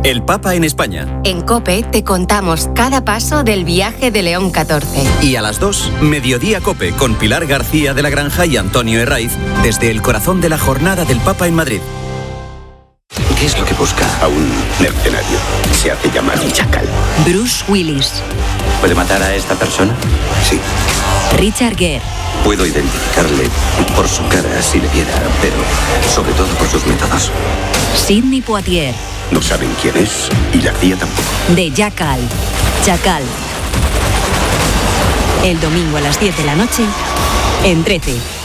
El Papa en España. En COPE te contamos cada paso del viaje de León XIV. Y a las 2, Mediodía COPE, con Pilar García de la Granja y Antonio Herraiz, desde el corazón de la jornada del Papa en Madrid. ¿Qué es lo que busca? A un mercenario. Se hace llamar Chacal. Bruce Willis. ¿Puede matar a esta persona? Sí. Richard Gere. Puedo identificarle por su cara si le viera, pero sobre todo por sus métodos. Sidney Poitier. No saben quién es y la CIA tampoco. De Jackal. Chacal. El domingo a las 10 de la noche en 13.